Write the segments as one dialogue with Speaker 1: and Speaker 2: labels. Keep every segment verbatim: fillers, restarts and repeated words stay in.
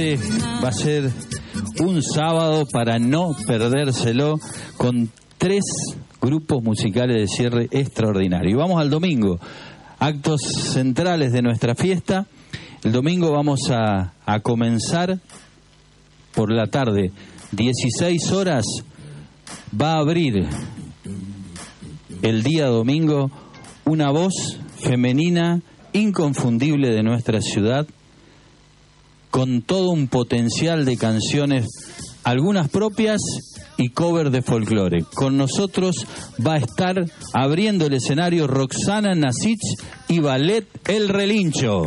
Speaker 1: Va a ser un sábado para no perdérselo, con tres grupos musicales de cierre extraordinario. Y vamos al domingo, actos centrales de nuestra fiesta. El domingo vamos a, a comenzar por la tarde, dieciséis horas, va a abrir el día domingo una voz femenina inconfundible de nuestra ciudad, con todo un potencial de canciones, algunas propias y cover de folclore. Con nosotros va a estar abriendo el escenario Roxana Nasich y Ballet El Relincho.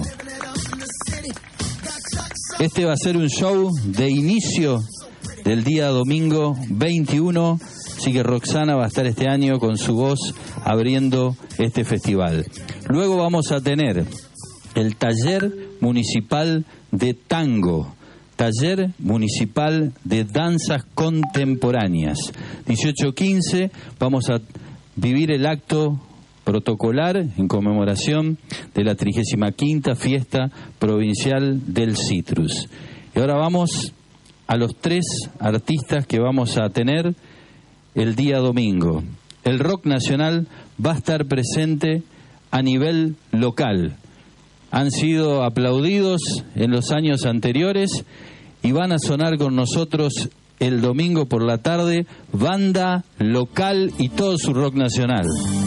Speaker 1: Este va a ser un show de inicio del día domingo veintiuno, así que Roxana va a estar este año con su voz abriendo este festival. Luego vamos a tener el taller municipal de tango, taller municipal de danzas contemporáneas. dieciocho quince vamos a vivir el acto protocolar en conmemoración de la trigésima quinta fiesta provincial del Citrus. Y ahora vamos a los tres artistas que vamos a tener el día domingo. El rock nacional va a estar presente a nivel local. Han sido aplaudidos en los años anteriores y van a sonar con nosotros el domingo por la tarde, banda local y todo su rock nacional.